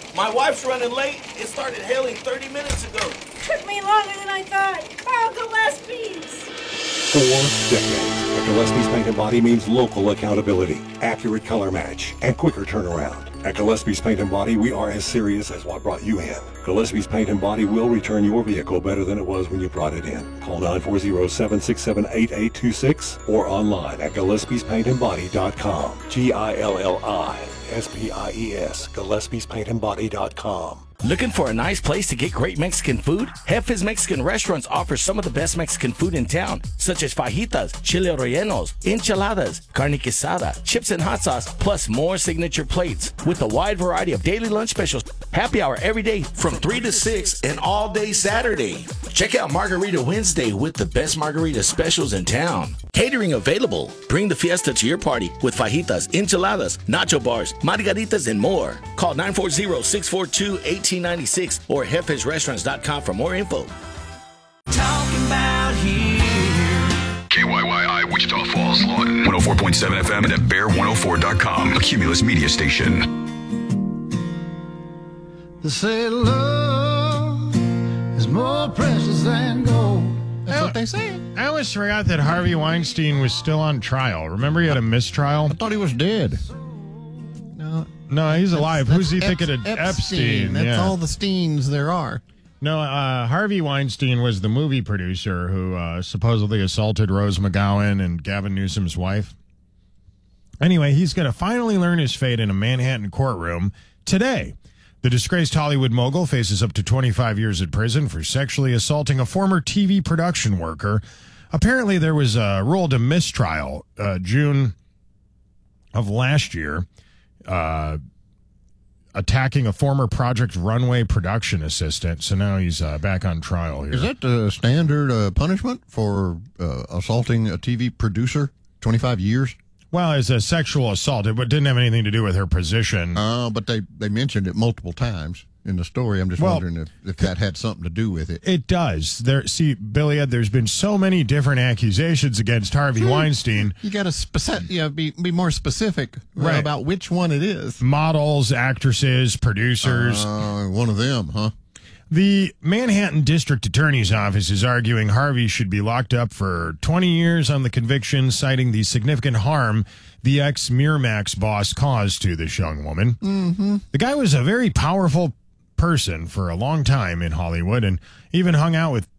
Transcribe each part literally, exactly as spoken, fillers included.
My wife's running late. It started hailing thirty minutes ago. Took me longer than I thought. Call Gillespie's. Four decades. At Gillespie's Paint and Body means local accountability, accurate color match, and quicker turnaround. At Gillespie's Paint and Body, we are as serious as what brought you in. Gillespie's Paint and Body will return your vehicle better than it was when you brought it in. Call nine four zero, seven six seven, eight eight two six or online at gillespies paint and body dot com. G I L L I S P I E S, gillespies paint and body dot com. Looking for a nice place to get great Mexican food? Jefe's Mexican Restaurants offers some of the best Mexican food in town, such as fajitas, chile rellenos, enchiladas, carne quesada, chips and hot sauce, plus more signature plates. With a wide variety of daily lunch specials, happy hour every day from three to six and all day Saturday. Check out Margarita Wednesday with the best margarita specials in town. Catering available. Bring the fiesta to your party with fajitas, enchiladas, nacho bars, margaritas, and more. Call nine four zero, six four two, one eight nine six or jefes restaurants dot com for more info. Talking about here. K Y Y I, Wichita Falls, Lawton. one oh four point seven F M and at bear one oh four dot com, a Cumulus media station. They say love is more precious than gold. That's what they say. I almost forgot that Harvey Weinstein was still on trial. Remember he had a mistrial? I thought he was dead. No, No, he's alive. that's Who's he Ep- thinking of? Epstein. Epstein. That's yeah. all the Steens there are. No, uh, Harvey Weinstein was the movie producer who uh, supposedly assaulted Rose McGowan and Gavin Newsom's wife. Anyway, he's going to finally learn his fate in a Manhattan courtroom today. The disgraced Hollywood mogul faces up to twenty-five years in prison for sexually assaulting a former T V production worker. Apparently, there was a ruled a mistrial uh, June of last year, uh, attacking a former Project Runway production assistant. So now he's uh, back on trial here. Is that the standard uh, punishment for uh, assaulting a T V producer? twenty-five years? Well, it's a sexual assault. It didn't have anything to do with her position. Uh, but they, they mentioned it multiple times in the story. I'm just Well, wondering if, if that had something to do with it. It does. There, see, Billy Ed, there's been so many different accusations against Harvey Weinstein. You got to speci- yeah, be be more specific Right. about which one it is. Models, actresses, producers. Uh, one of them, huh? The Manhattan District Attorney's Office is arguing Harvey should be locked up for twenty years on the conviction, citing the significant harm the ex-Miramax boss caused to this young woman. Mm-hmm. The guy was a very powerful person for a long time in Hollywood and even hung out with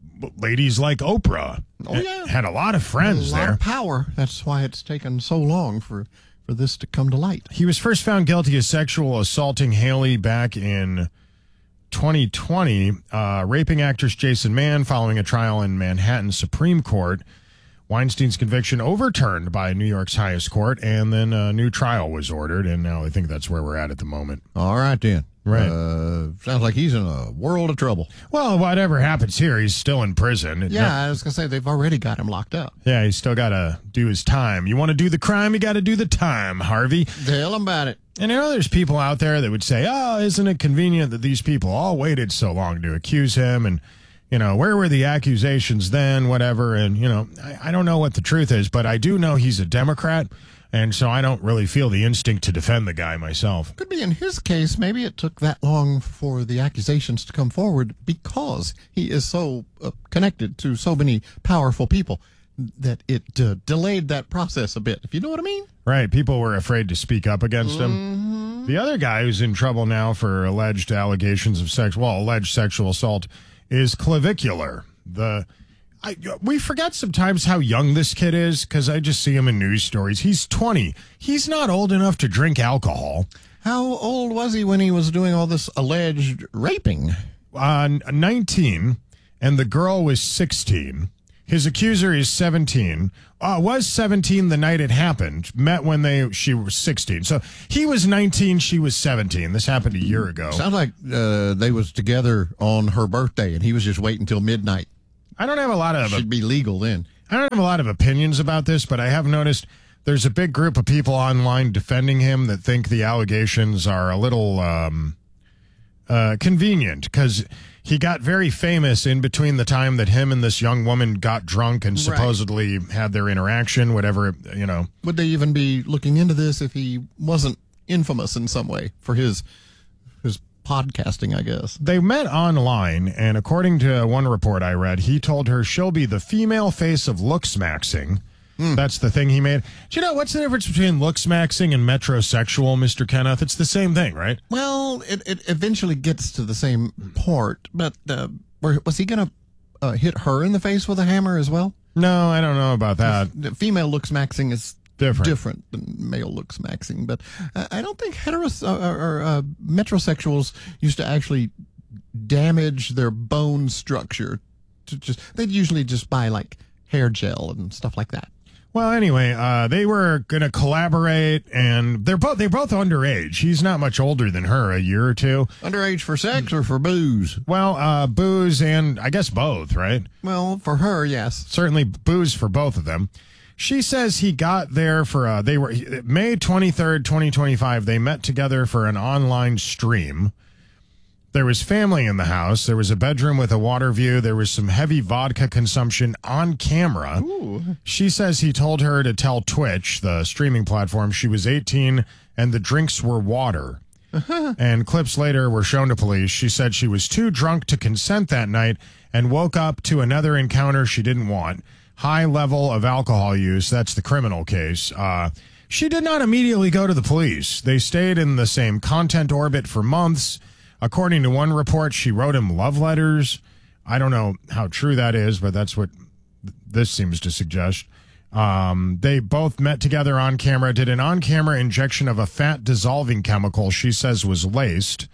ladies like Oprah. Oh, yeah. Had a lot of friends a lot there. of power. That's why it's taken so long for, for this to come to light. He was first found guilty of sexual assaulting Haley back in twenty twenty, uh, raping actress Jason Mann following a trial in Manhattan Supreme Court. Weinstein's conviction overturned by New York's highest court, and then a new trial was ordered, and now I think that's where we're at at the moment. All right, then. Right. Uh, sounds like he's in a world of trouble. Well, whatever happens here, he's still in prison. Yeah, I was going to say, they've already got him locked up. Yeah, he's still got to do his time. You want to do the crime, you got to do the time, Harvey. Tell him about it. And I know there's people out there that would say, oh, isn't it convenient that these people all waited so long to accuse him? And, you know, where were the accusations then, whatever? And, you know, I, I don't know what the truth is, but I do know he's a Democrat. And so I don't really feel the instinct to defend the guy myself. Could be in his case, maybe it took that long for the accusations to come forward because he is so uh, connected to so many powerful people that it uh, delayed that process a bit, if you know what I mean. Right. People were afraid to speak up against him. Mm-hmm. The other guy who's in trouble now for alleged allegations of sex, well, alleged sexual assault is Clavicular. The I, we forget sometimes how young this kid is because I just see him in news stories. He's twenty. He's not old enough to drink alcohol. How old was he when he was doing all this alleged raping? Uh, nineteen, and the girl was sixteen. His accuser is seventeen. Uh, was seventeen the night it happened. Met when they she was sixteen. So he was nineteen, she was seventeen. This happened a year ago. Sounds like uh, they was together on her birthday, and he was just waiting until midnight. I don't have a lot of should be legal then. I don't have a lot of opinions about this, but I have noticed there's a big group of people online defending him that think the allegations are a little um, uh, convenient because he got very famous in between the time that him and this young woman got drunk and supposedly right. had their interaction, whatever, you know. Would they even be looking into this if he wasn't infamous in some way for his his podcasting, I guess. They met online, and according to one report I read, he told her she'll be the female face of Looksmaxing. Mm. That's the thing he made. Do you know what's the difference between Looksmaxing and metrosexual, Mister Kenneth? It's the same thing, right? Well, it, it eventually gets to the same port, but uh, was he going to uh, hit her in the face with a hammer as well? No, I don't know about that. The female Looksmaxing is different, different than male Looksmaxing, but uh, I don't think heteros uh, or uh, metrosexuals used to actually damage their bone structure. To just they'd usually just buy like hair gel and stuff like that. Well, anyway, uh, they were going to collaborate, and they're both they're both underage. He's not much older than her, a year or two. Underage for sex or for booze? Well, uh, booze and I guess both, right? Well, for her, yes. Certainly booze for both of them. She says he got there for uh, they were May twenty-third, twenty twenty-five. They met together for an online stream. There was family in the house. There was a bedroom with a water view. There was some heavy vodka consumption on camera. Ooh. She says he told her to tell Twitch, the streaming platform, she was eighteen and the drinks were water. Uh-huh. And clips later were shown to police. She said she was too drunk to consent that night and woke up to another encounter she didn't want. High level of alcohol use. That's the criminal case. Uh, she did not immediately go to the police. They stayed in the same content orbit for months. According to one report, she wrote him love letters. I don't know how true that is, but that's what th- this seems to suggest. Um, they both met together on camera, did an on-camera injection of a fat dissolving chemical she says was laced.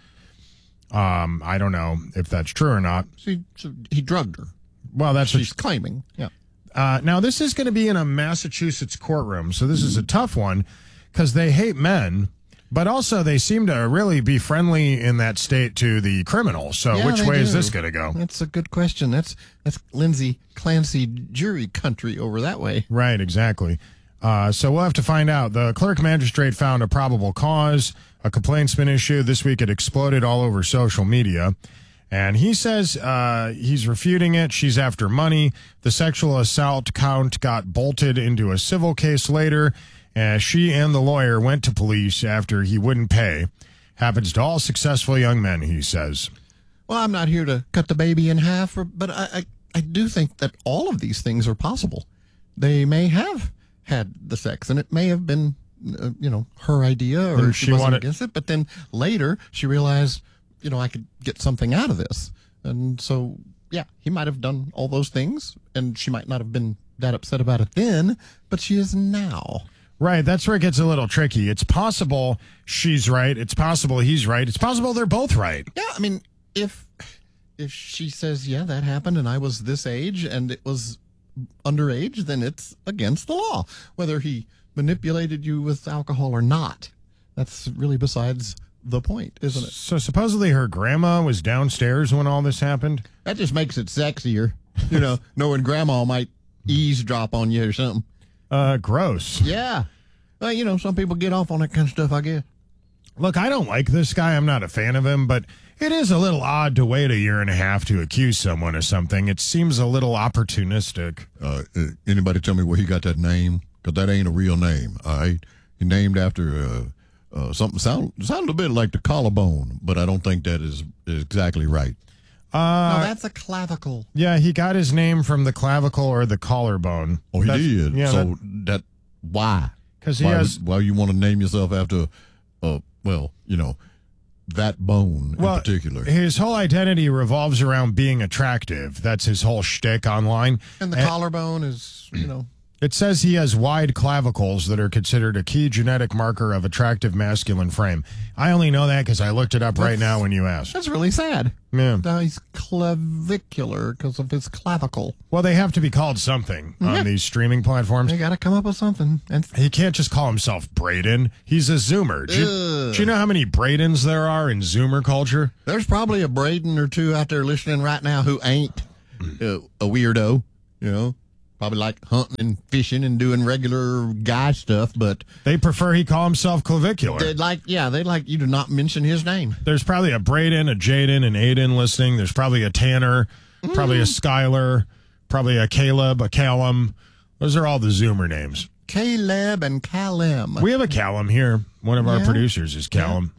Um, I don't know if that's true or not. See, so he drugged her. Well, that's she's what, claiming. Yeah. Uh, now, this is going to be in a Massachusetts courtroom, so this is a tough one because they hate men, but also they seem to really be friendly in that state to the criminals. So Yeah, which they way do. is this going to go? That's a good question. That's that's Lindsay Clancy jury country over that way. Right, exactly. Uh, so we'll have to find out. The clerk magistrate found a probable cause. A complaint's been issued. This week it exploded all over social media. And he says uh, he's refuting it. She's after money. The sexual assault count got bolted into a civil case later. Uh, she and the lawyer went to police after he wouldn't pay. Happens to all successful young men, he says. Well, I'm not here to cut the baby in half, but I, I, I do think that all of these things are possible. They may have had the sex, and it may have been, uh, you know, her idea, or And she, she wasn't wanted- against it. But then later she realized, you know, I could get something out of this. And so, yeah, he might have done all those things, and she might not have been that upset about it then, but she is now. Right, that's where it gets a little tricky. It's possible she's right. It's possible he's right. It's possible they're both right. Yeah, I mean, if if she says, yeah, that happened, and I was this age, and it was underage, then it's against the law, whether he manipulated you with alcohol or not. That's really besides the point, isn't it? So supposedly her grandma was downstairs when all this happened? That just makes it sexier, you know, knowing grandma might eavesdrop on you or something. Uh, gross. Yeah. Well, you know, some people get off on that kind of stuff, I guess. Look, I don't like this guy. I'm not a fan of him, but it is a little odd to wait a year and a half to accuse someone of something. It seems a little opportunistic. Uh, uh, anybody tell me where he got that name? Because that ain't a real name, all right? He named after uh, uh, something sound sounded a bit like the collarbone, but I don't think that is, is exactly right. Uh, no, that's a clavicle. Yeah, he got his name from the clavicle or the collarbone. Oh, he That's- did? Yeah, so that, why? because he Why, has. would- why you want to name yourself after, uh, well, you know, that bone Well, in particular? his whole identity revolves around being attractive. That's his whole shtick online. And the And- collarbone is, you know, It says he has wide clavicles that are considered a key genetic marker of attractive masculine frame. I only know that because I looked it up right That's- now when you asked. that's really sad. Yeah. Now he's clavicular because of his clavicle. Well, they have to be called something Yeah. on these streaming platforms. They got to come up with something. And He can't just call himself Braden. He's a Zoomer. Do you, Ugh. do you know how many Bradens there are in Zoomer culture? there's probably a Braden or two out there listening right now who ain't uh, a weirdo, you know, probably like hunting and fishing and doing regular guy stuff, but They prefer he call himself clavicular. they'd like, yeah, they'd like you to not mention his name. There's probably a Braden, a Jaden, an Aiden listening. There's probably a Tanner, probably a Skylar, probably a Caleb, a Callum. Those are all the Zoomer names. Caleb and Callum. We have a Callum here. One of our Yeah. producers is Callum.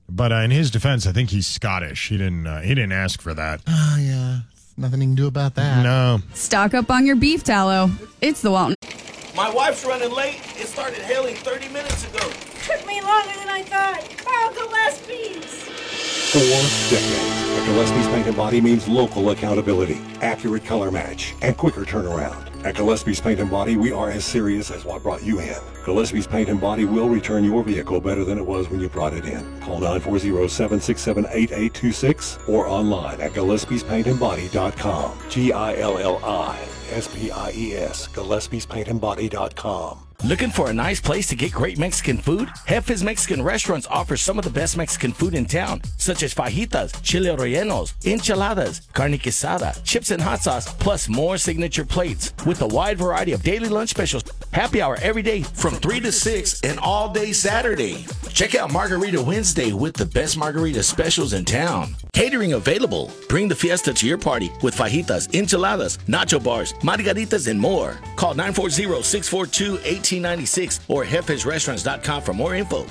But uh, in his defense, I think he's Scottish. He didn't. Uh, he didn't ask for that. Oh, yeah. Nothing you can do about that. No. Stock up on your beef tallow. It's the Walton. My wife's running late. It started hailing thirty minutes ago. Took me longer than I thought. Oh, Gillespie's. Four decades at Gillespie's Paint and Body means local accountability, accurate color match, and quicker turnaround. At Gillespie's Paint and Body, we are as serious as what brought you in. Gillespie's Paint and Body will return your vehicle better than it was when you brought it in. Call nine four zero, seven six seven, eight eight two six or online at gillespies paint and body dot com. G I L L I S P I E S, gillespies paint and body dot com. Looking for a nice place to get great Mexican food? Jefe's Mexican Restaurants offers some of the best Mexican food in town, such as fajitas, chile rellenos, enchiladas, carne quesada, chips and hot sauce, plus more signature plates. With a wide variety of daily lunch specials, happy hour every day from three to six and all day Saturday. Check out Margarita Wednesday with the best margarita specials in town. Catering available. Bring the fiesta to your party with fajitas, enchiladas, nacho bars, margaritas, and more. Call nine four zero, six four two, one eight nine six or jefes restaurants dot com for more info.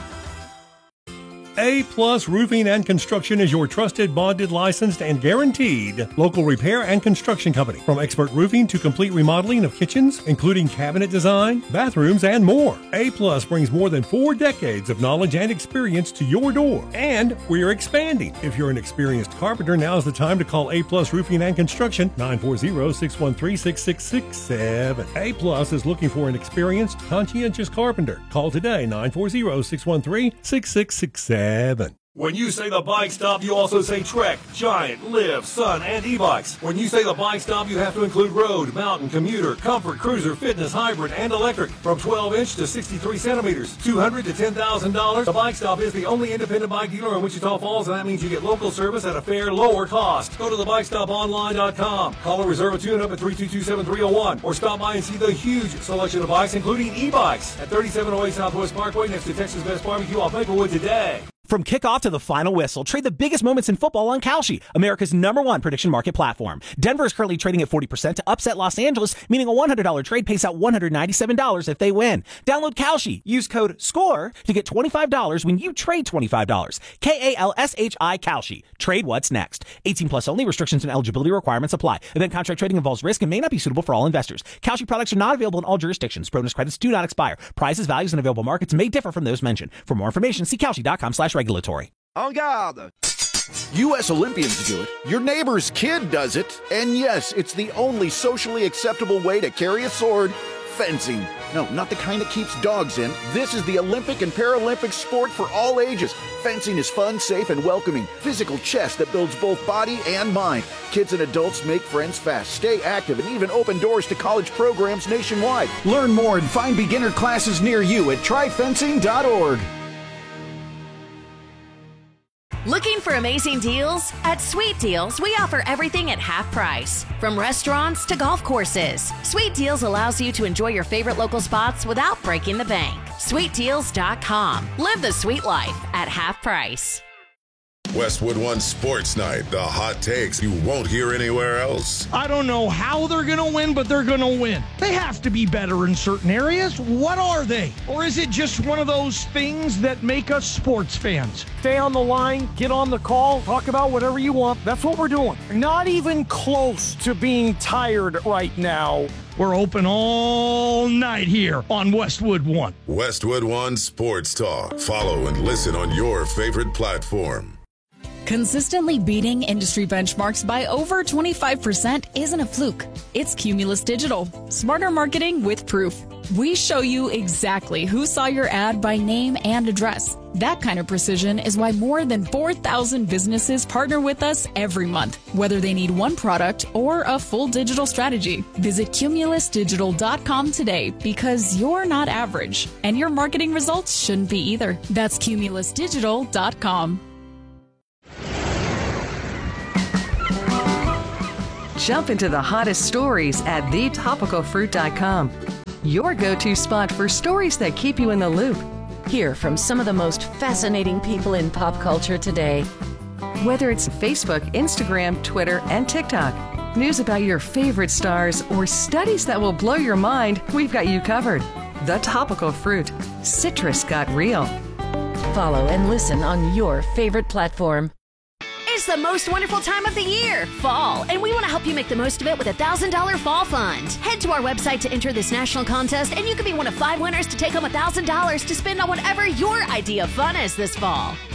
A Plus Roofing and Construction is your trusted, bonded, licensed, and guaranteed local repair and construction company. From expert roofing to complete remodeling of kitchens, including cabinet design, bathrooms, and more. A Plus brings more than four decades of knowledge and experience to your door. And we're expanding. If you're an experienced carpenter, now's the time to call A Plus Roofing and Construction, nine four zero, six one three, six six six seven. A Plus is looking for an experienced, conscientious carpenter. Call today, nine four zero, six one three, six six six seven. When you say the Bike Stop, you also say Trek, Giant, Liv, Sun, and e-bikes. When you say the Bike Stop, you have to include road, mountain, commuter, comfort, cruiser, fitness, hybrid, and electric. From twelve inch to sixty-three centimeters, two hundred dollars to ten thousand dollars. The Bike Stop is the only independent bike dealer in Wichita Falls, and that means you get local service at a fair, lower cost. Go to the bike stop online dot com. Call or reserve a tune-up at three two two, seven three zero one, or stop by and see the huge selection of bikes, including e-bikes, at thirty-seven oh eight Southwest Parkway next to Texas Best Barbecue off Maplewood today. From kickoff to the final whistle, trade the biggest moments in football on Kalshi, America's number one prediction market platform. Denver is currently trading at forty percent to upset Los Angeles, meaning a one hundred dollars trade pays out one hundred ninety-seven dollars if they win. Download Kalshi. Use code SCORE to get twenty-five dollars when you trade twenty-five dollars. K A L S H I Kalshi. Trade what's next. eighteen plus only. Restrictions and eligibility requirements apply. Event contract trading involves risk and may not be suitable for all investors. Kalshi products are not available in all jurisdictions. Bonus credits do not expire. Prizes, values, and available markets may differ from those mentioned. For more information, see Kalshi dot com slash regulatory. En garde! U S Olympians do it, your neighbor's kid does it, and yes, it's the only socially acceptable way to carry a sword, fencing. No, not the kind that keeps dogs in. This is the Olympic and Paralympic sport for all ages. Fencing is fun, safe, and welcoming. Physical chess that builds both body and mind. Kids and adults make friends fast, stay active, and even open doors to college programs nationwide. Learn more and find beginner classes near you at try fencing dot org. Looking for amazing deals? At Sweet Deals, we offer everything at half price. From restaurants to golf courses, Sweet Deals allows you to enjoy your favorite local spots without breaking the bank. sweet deals dot com. Live the sweet life at half price. Westwood One Sports Night, the hot takes you won't hear anywhere else. I don't know how they're going to win, but they're going to win. They have to be better in certain areas. What are they? Or is it just one of those things that make us sports fans? Stay on the line, get on the call, talk about whatever you want. That's what we're doing. Not even close to being tired right now. We're open all night here on Westwood One. Westwood One Sports Talk. Follow and listen on your favorite platform. Consistently beating industry benchmarks by over twenty-five percent isn't a fluke. It's Cumulus Digital. Smarter marketing with proof. We show you exactly who saw your ad by name and address. That kind of precision is why more than four thousand businesses partner with us every month, whether they need one product or a full digital strategy. Visit cumulus digital dot com today because you're not average, and your marketing results shouldn't be either. That's cumulus digital dot com. Jump into the hottest stories at the topical fruit dot com. Your go-to spot for stories that keep you in the loop. Hear from some of the most fascinating people in pop culture today. Whether it's Facebook, Instagram, Twitter, and TikTok, news about your favorite stars, or studies that will blow your mind, we've got you covered. The Topical Fruit. Citrus got real. follow and listen on your favorite platform. It's the most wonderful time of the year, fall, and we want to help you make the most of it with a one thousand dollars Fall Fund. Head to our website to enter this national contest, and you could be one of five winners to take home one thousand dollars to spend on whatever your idea of fun is this fall.